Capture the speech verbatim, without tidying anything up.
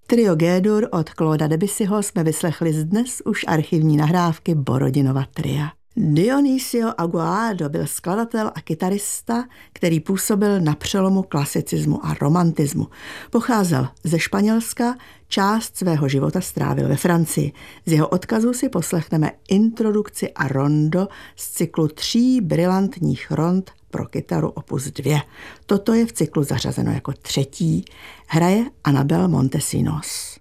Trio G-dur od Clauda Debussyho jsme vyslechli z dnes už archivní nahrávky Borodinova tria. Dionisio Aguado byl skladatel a kytarista, který působil na přelomu klasicismu a romantismu. Pocházel ze Španělska, část svého života strávil ve Francii. Z jeho odkazů si poslechneme introdukci a rondo z cyklu tří brilantních rond pro kytaru opus dva. Toto je v cyklu zařazeno jako třetí. Hraje Anabel Montesinos.